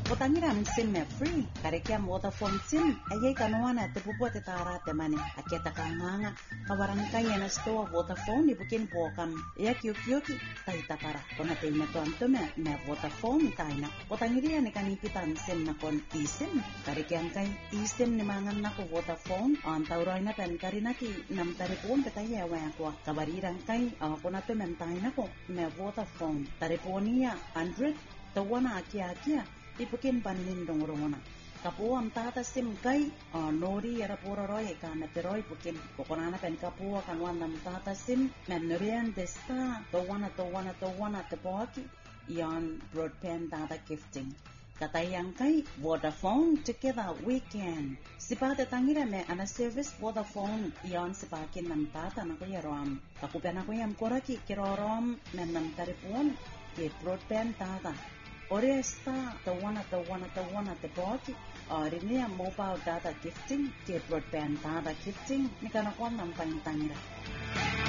Potangira min sim me free. Karekia Vodafone sim. Ayay kanuana te pupuat tara te mane. Aketa kanganga. Kawarangkay na store Vodafone ibukin pokam. Yaki taita para. Kona te ina to antume me Vodafone taina. Potangira ni kanipitan sim na kon isim. Karekia kay isim ni mangan na ko Vodafone. Antauroy na pen karinaki nam taripon petaya wa ko. Kabarirang kay kona to mentaina ko me Vodafone. Tariponia 100 tawana akia ipukin panin dongorongona. Kapo am tata sim kai nori era pororoy ka meteroy pukin kokonana pen kapo kanwan nam tata sim menorian desta tawana tepoaki yon broadband data gifting. Katayang kai Vodafone together we can. Sipate tangira me ana service Vodafone yon sipakin nam tata na ko yarom. Kakupena ko yam koraki kirorom men nam taripon ke broadband data. Ore esta tawana te poki rinea mobile data gifting ke broadband data gifting ni kana kon nam tangira.